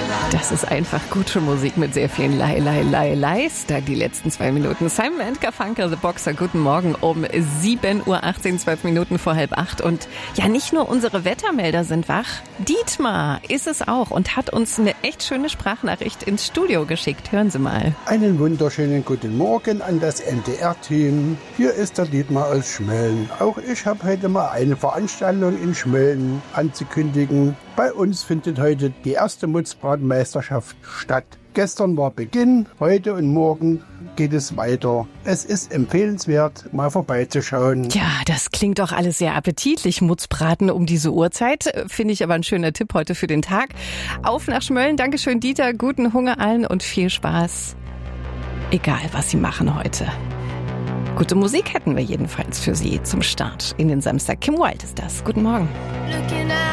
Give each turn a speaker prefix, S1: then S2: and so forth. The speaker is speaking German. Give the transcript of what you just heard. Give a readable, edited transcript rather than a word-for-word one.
S1: Das ist einfach gute Musik mit sehr vielen Leis. Da die letzten 2 Minuten. Simon & Garfunkel, The Boxer. Guten Morgen um 7:18 Uhr, 12 Minuten vor 7:30. Und ja, nicht nur unsere Wettermelder sind wach. Dietmar ist es auch und hat uns eine echt schöne Sprachnachricht ins Studio geschickt. Hören Sie mal.
S2: Einen wunderschönen guten Morgen an das NDR-Team. Hier ist der Dietmar aus Schmölln. Auch ich habe heute mal eine Veranstaltung in Schmölln anzukündigen. Bei uns findet heute die erste Mutzbratenmeisterschaft statt. Gestern war Beginn, heute und morgen geht es weiter. Es ist empfehlenswert, mal vorbeizuschauen.
S1: Ja, das klingt doch alles sehr appetitlich. Mutzbraten um diese Uhrzeit. Finde ich aber ein schöner Tipp heute für den Tag. Auf nach Schmölln. Dankeschön, Dieter. Guten Hunger allen und viel Spaß. Egal, was Sie machen heute. Gute Musik hätten wir jedenfalls für Sie zum Start in den Samstag. Kim Wilde ist das. Guten Morgen.